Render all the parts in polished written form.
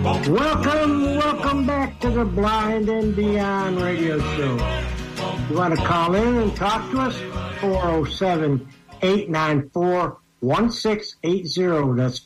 Welcome back to the Blind and Beyond radio show. You want to call in and talk to us? 407-894-1680. That's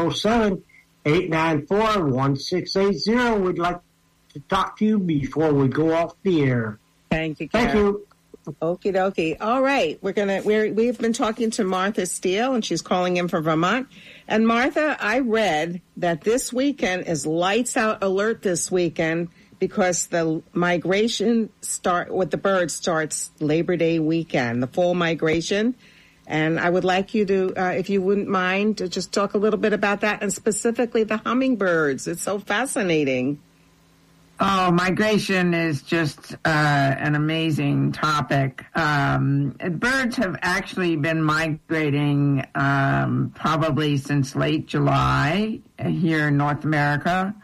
407-894-1680. We'd like to talk to you before we go off the air. Thank you, Karen. Thank you. Okie dokie. All right. We've been talking to Martha Steele, and she's calling in from Vermont. And Martha, I read that this weekend is lights out alert this weekend because the migration with the birds starts Labor Day weekend, the full migration. And I would like you to, if you wouldn't mind, to just talk a little bit about that, and specifically the hummingbirds. It's so fascinating. Oh, migration is just an amazing topic. Birds have actually been migrating probably since late July here in North America.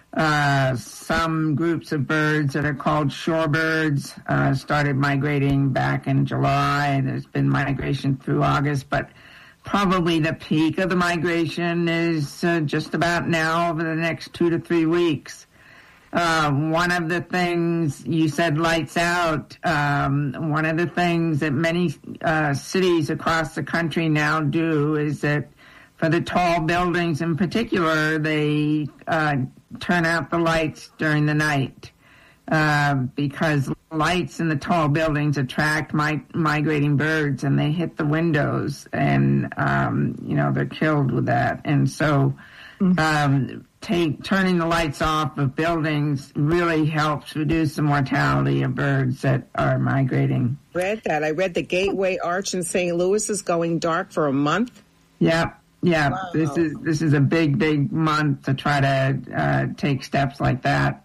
Some groups of birds that are called shorebirds started migrating back in July. There's been migration through August, but probably the peak of the migration is just about now over the next 2 to 3 weeks. One of the things you said, lights out, one of the things that many cities across the country now do is that for the tall buildings in particular, they turn out the lights during the night because lights in the tall buildings attract migrating birds, and they hit the windows, and they're killed with that. And so turning the lights off of buildings really helps reduce the mortality of birds that are migrating. Read that. I read the Gateway Arch in St. Louis is going dark for a month. Yeah. Wow. This is a big month to try to take steps like that.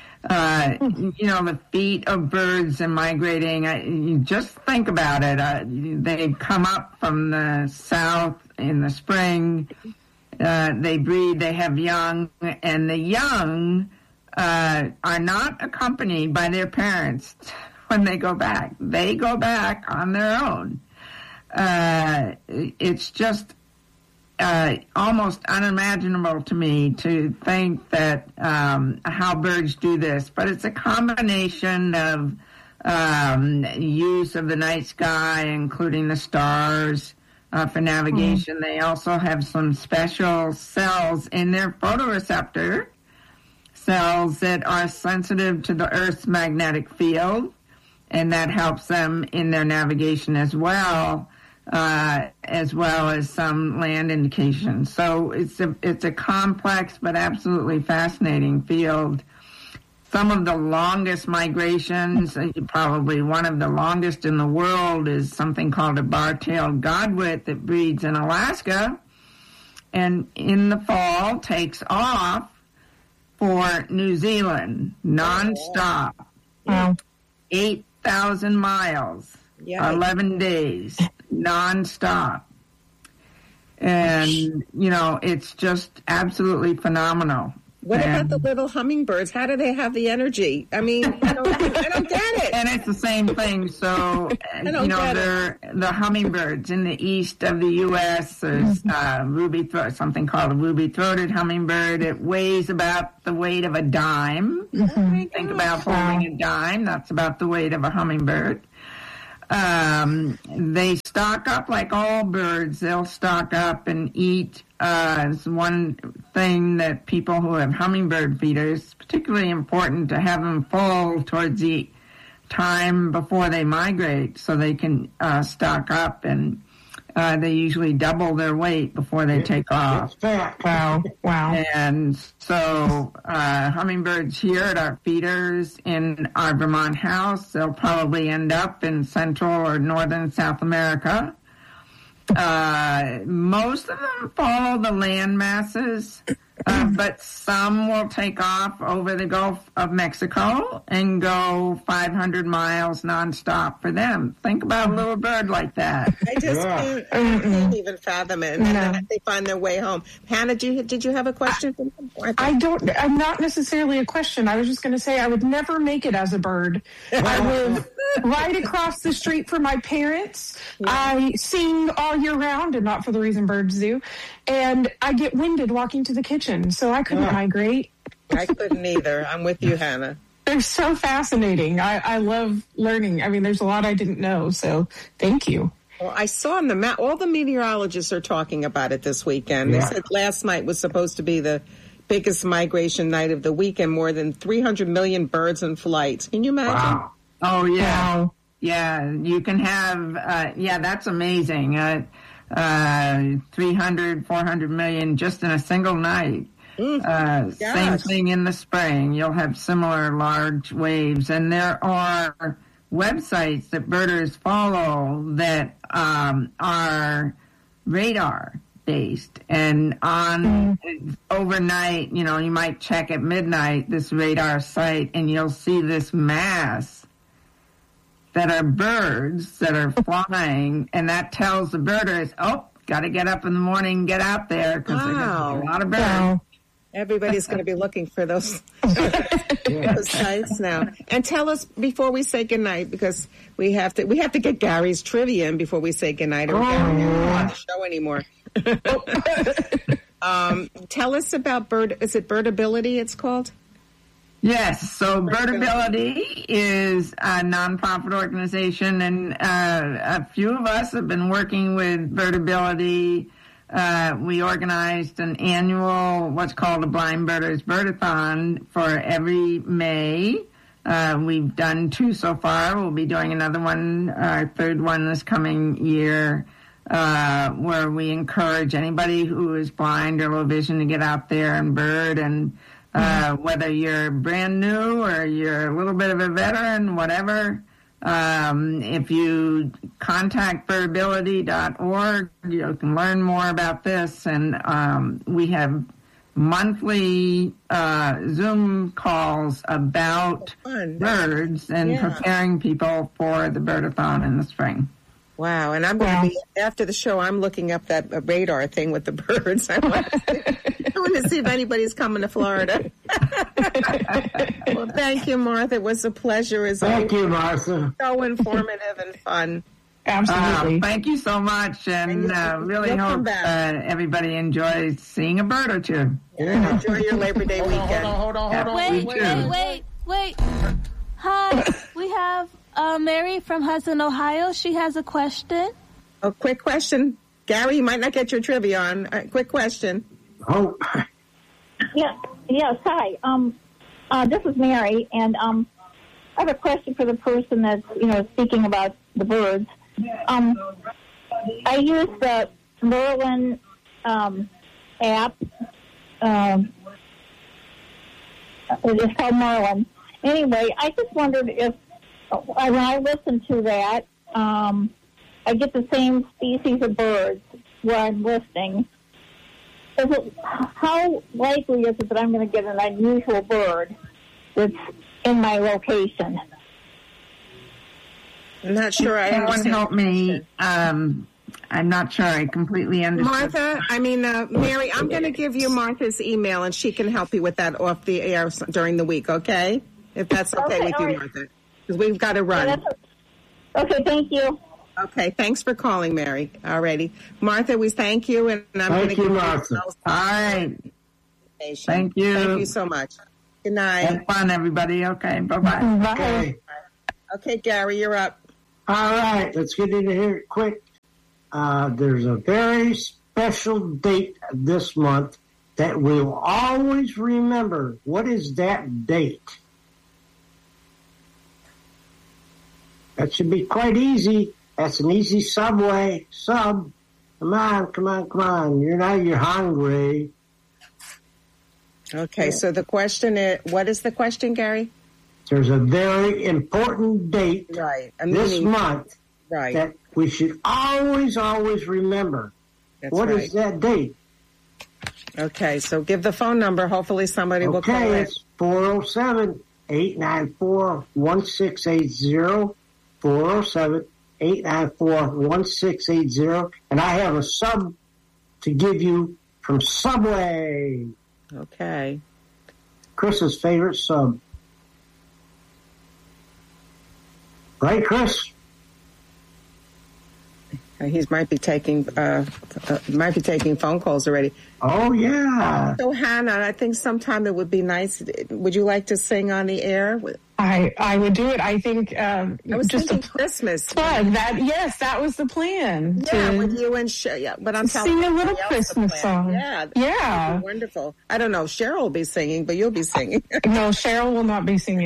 The feet of birds and migrating, you just think about it. They come up from the south in the spring. They breed, they have young, and the young are not accompanied by their parents when they go back. They go back on their own. It's just almost unimaginable to me to think that how birds do this, but it's a combination of use of the night sky, including the stars, for navigation. They also have some special cells in their photoreceptor cells that are sensitive to the Earth's magnetic field, and that helps them in their navigation as well as some land indication. So it's a complex but absolutely fascinating field. Some of the longest migrations, probably one of the longest in the world, is something called a bar-tailed godwit that breeds in Alaska, and in the fall takes off for New Zealand, nonstop. Wow. 8,000 miles, 11 days, nonstop. And, it's just absolutely phenomenal. What about the little hummingbirds? How do they have the energy? I mean, I don't get it. And it's the same thing. So, they're the hummingbirds in the east of the U.S. There's something called a ruby-throated hummingbird. It weighs about the weight of a dime. Think about holding a dime. That's about the weight of a hummingbird. They stock up like all birds. They'll stock up and eat. It's one thing that people who have hummingbird feeders, particularly important to have them full towards the time before they migrate so they can stock up, and they usually double their weight before they take off. Wow. And so hummingbirds here at our feeders in our Vermont house, they'll probably end up in Central or Northern South America. Most of them follow the land masses, but some will take off over the Gulf of Mexico and go 500 miles nonstop for them. Think about a little bird like that. I just can't even fathom it. And they find their way home. Hannah, did you have a question? I'm not necessarily a question. I was just going to say I would never make it as a bird. I live right across the street from my parents. Yeah. I sing all year round, and not for the reason birds do. And I get winded walking to the kitchen, so I couldn't migrate. I couldn't either. I'm with you, Hannah. They're so fascinating. I love learning. I mean, there's a lot I didn't know, so thank you. Well, I saw on the map, all the meteorologists are talking about it this weekend. Yeah. They said last night was supposed to be the biggest migration night of the weekend, more than 300 million birds in flight. Can you imagine? Wow. Oh, yeah. Wow. Yeah, you can have, that's amazing. 300, 400 million just in a single night. Same thing in the spring. You'll have similar large waves. And there are websites that birders follow that are radar based. And on overnight, you might check at midnight this radar site and you'll see this mass that are birds that are flying, and that tells the birders, got to get up in the morning and get out there because there's a lot of birds. Wow. Everybody's going to be looking for those sites now. And tell us before we say goodnight, because we have to get Gary's trivia in before we say goodnight, or Gary won't want the show anymore. Tell us about is it Birdability it's called? Yes, so Birdability is a nonprofit organization, and a few of us have been working with Birdability. We organized an annual, what's called a Blind Birders Birdathon for every May. We've done 2 so far. We'll be doing another one, our 3rd one this coming year, where we encourage anybody who is blind or low vision to get out there and bird, and whether you're brand new or you're a little bit of a veteran, whatever. If you contact birdability.org, you can learn more about this. And we have monthly Zoom calls about birds and preparing people for the Birdathon in the spring. Wow. And I'm going to be, after the show, I'm looking up that radar thing with the birds. I want to see if anybody's coming to Florida. Well, thank you, Martha. It was a pleasure. Thank you, Martha. So informative and fun. Absolutely. Thank you so much, and really hope everybody enjoys seeing a bird or two. Yeah. Enjoy your Labor Day weekend. Hold on. Wait. Hi, we have Mary from Hudson, Ohio. She has a question. A quick question. Gary, you might not get your trivia on. Quick question. Oh. Yes. Hi. This is Mary, and I have a question for the person that's speaking about the birds. I use the Merlin app. It's called Merlin. Anyway, I just wondered if when I listen to that, I get the same species of birds where I'm listening. How likely is it that I'm going to get an unusual bird that's in my location? I'm not sure I understand. Someone help me. I'm not sure I completely understand. Martha, Mary, I'm going to give you Martha's email, and she can help you with that off the air during the week, okay? If that's okay with you, right. Martha. Because we've got to run. Yeah, okay, thank you. Okay, thanks for calling, Mary. Alrighty. Martha, we thank you, and I'm going to give you Martha. All right. Thank you. Thank you so much. Good night. Have fun, everybody. Okay, bye-bye. Okay. Okay, Gary, you're up. All right, let's get into here quick. There's a very special date this month that we'll always remember. What is that date? That should be quite easy. That's an easy subway. Come on. You're hungry. Okay, so the question is, what is the question, Gary? There's a very important date this month that we should always remember. What is that date? Okay, so give the phone number. Hopefully somebody will call Okay, in. it's 407-894-1680. 407-894-1680. And I have a sub to give you from Subway. Okay. Chris's favorite sub. Right, Chris? He might be taking phone calls already. Oh, yeah. So, Hannah, I think sometime it would be nice. Would you like to sing on the air? I would do it. I think I was just thinking Christmas. plug that. Yes, that was the plan. Yeah, with you and but I'm telling sing you, a little somebody else Christmas the song. Yeah, Yeah. Wonderful. I don't know. Cheryl will be singing, but you'll be singing. No, Cheryl will not be singing.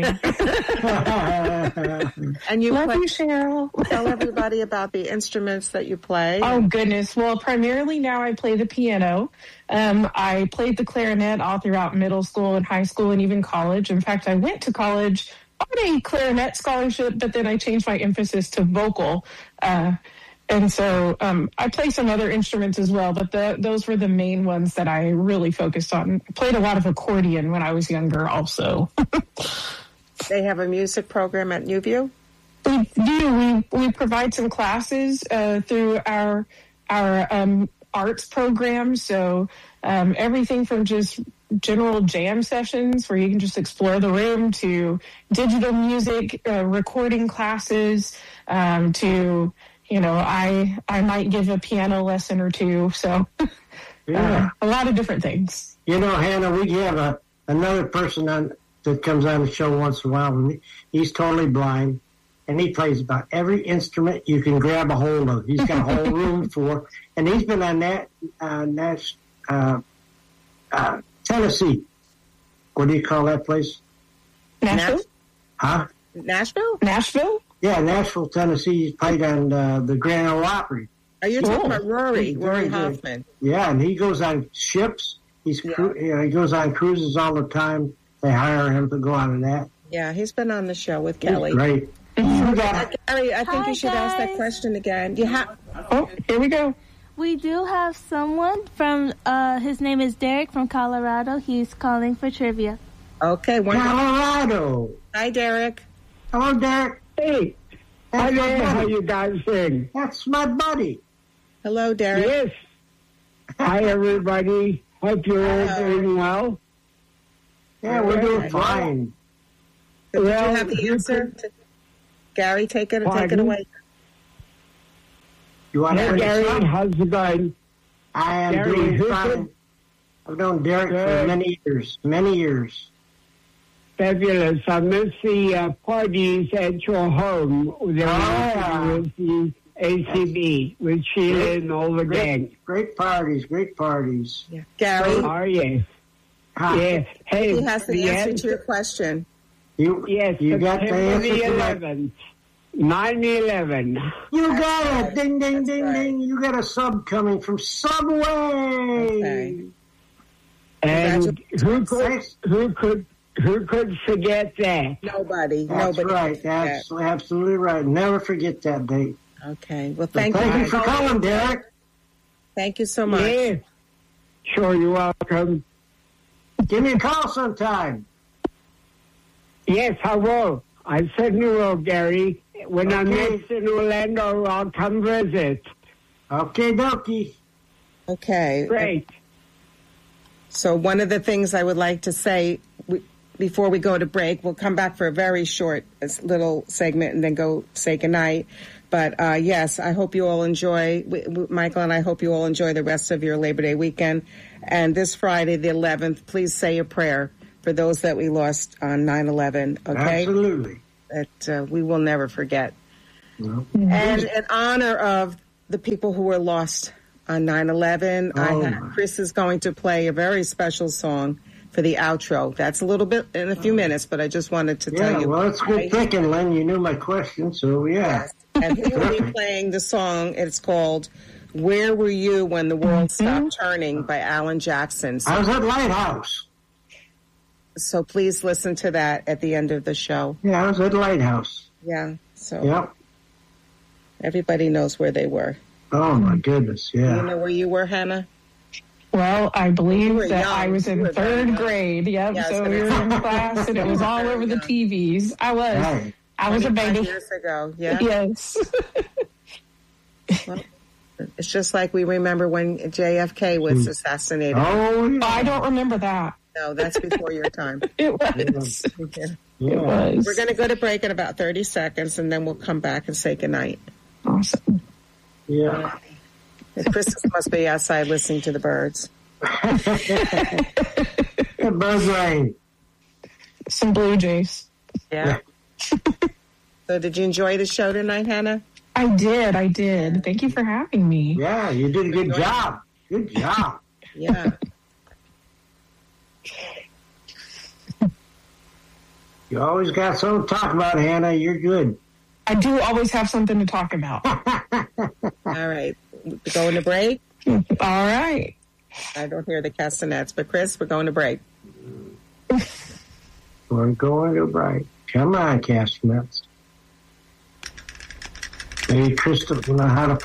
And you Love you, Cheryl. Tell everybody about the instruments that you play. Oh, goodness. Well, primarily now I play the piano. I played the clarinet all throughout middle school and high school and even college. In fact, I went to college on a clarinet scholarship, but then I changed my emphasis to vocal. And so I play some other instruments as well, but those were the main ones that I really focused on. I played a lot of accordion when I was younger also. They have a music program at NewView? We do. We provide some classes through our arts program. So everything from just general jam sessions where you can just explore the room to digital music, recording classes, to, I might give a piano lesson or two. So a lot of different things. Hannah, we have another person that comes on the show once in a while. And he's totally blind, and he plays about every instrument you can grab a hold of. He's got a whole room for, and he's been on Tennessee. What do you call that place? Nashville? Huh? Nashville? Yeah, Nashville, Tennessee. He's played on the Grand Ole Opry. Are you talking about Rory Hoffman? Yeah, and he goes on ships. He goes on cruises all the time. They hire him to go on that. Yeah, he's been on the show with Kelly. He's great. Gary, I think you should ask that question again. Oh, here we go. We do have someone from, his name is Derek from Colorado. He's calling for trivia. Okay, wonderful. Colorado. Hi, Derek. Hello, Derek. Hey. Hi there. How you guys doing? That's my buddy. Hello, Derek. Yes. Hi, everybody. Hope you're all doing well. Yeah, we're doing fine. So did you have the answer? Gary, take it away. You want to Gary, how's it going? I am doing fine. I've known Derek for many years. Fabulous. I miss the parties at your home with the ACB, with Sheila and all the gang. Great parties. Yeah. Gary? How are you? Yeah. Hey, he has the answer to your question. Yes, you got the answer. 11th. 9/11. You got it! Ding, ding, ding, ding! You got a sub coming from Subway. Okay. And who could forget that? Nobody. That's right. That's absolutely right. Never forget that date. Okay. Well, thank you for calling, Derek. Thank you so much. Yeah. Sure, you're welcome. Give me a call sometime. Yes, I will. I certainly will, Gary. When I'm next in Orlando, I'll come visit. Okay, dokie. Okay. Great. So one of the things I would like to say before we go to break, we'll come back for a very short little segment and then go say goodnight. But yes, I hope you all enjoy, Michael and I hope you all enjoy the rest of your Labor Day weekend. And this Friday, the 11th, please say a prayer for those that we lost on 9/11, okay? Absolutely. That we will never forget. No. And in honor of the people who were lost on 9/11, Chris is going to play a very special song for the outro. That's a little bit in a few minutes, but I just wanted to tell you. Yeah, well, it's good thinking, Lynn. You knew my question, so yeah. Yes. And he will be playing the song. It's called Where Were You When the World Stopped Turning by Alan Jackson. I was at Lighthouse. So please listen to that at the end of the show. Yeah, I was at Lighthouse. Yeah. So everybody knows where they were. Oh, my goodness, yeah. You know where you were, Hannah? Well, I believe that I was in third grade. Yep. Yeah, so we were in class, and it was all over the TVs. I was a baby. Years ago, yeah. Yes. Well, it's just like we remember when JFK was assassinated. Oh, yeah. I don't remember that. No, that's before your time. It was. Yeah. It was. We're going to go to break in about 30 seconds, and then we'll come back and say goodnight. Awesome. Yeah. Christmas must be outside listening to the birds. The bird rain. Some Blue Jays. Yeah. So did you enjoy the show tonight, Hannah? I did. Thank you for having me. Yeah, you did a good job. Good job. Yeah. You always got something to talk about, Hannah. You're good. I do always have something to talk about. All right. We're going to break? All right. I don't hear the castanets, but Chris, we're going to break. We're going to break. Come on, castanets. Maybe Crystal will know how to